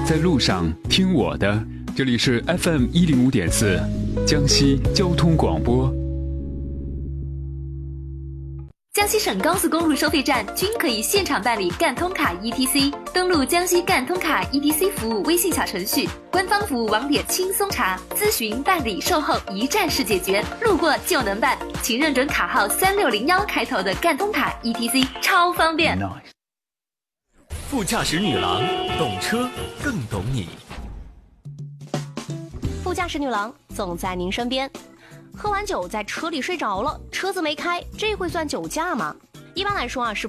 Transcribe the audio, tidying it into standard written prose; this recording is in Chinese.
在路上听我的，这里是 FM105.4 江西交通广播。 江西省高速公路收费站均可以现场办理赣通卡 ETC， 登录江西赣通卡 ETC 服务微信小程序，官方服务网点轻松查，咨询办理售后一站式解决，路过就能办，请认准卡号3601开头的赣通卡 ETC， 超方便。 副驾驶女郎，懂车更懂你。 副驾驶女郎总在您身边。喝完酒在车里睡着了，车子没开，这会算酒驾吗？一般来说是